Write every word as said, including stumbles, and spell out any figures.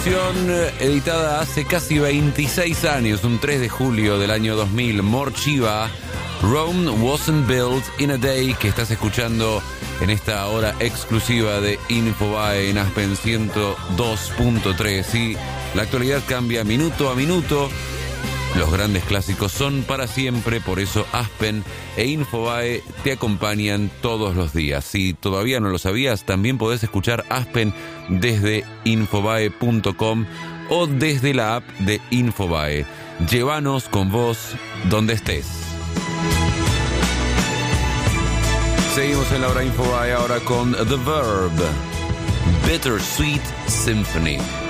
canción editada hace casi veintiséis años, un tres de julio del año dos mil, Morchiva, Rome Wasn't Built in a Day, que estás escuchando en esta hora exclusiva de Infobae en Aspen ciento dos punto tres. Y la actualidad cambia minuto a minuto. Los grandes clásicos son para siempre, por eso Aspen e Infobae te acompañan todos los días. Si todavía no lo sabías, también podés escuchar Aspen desde infobae punto com o desde la app de Infobae. Llévanos con vos donde estés. Seguimos en la hora Infobae ahora con The Verb, Bittersweet Symphony.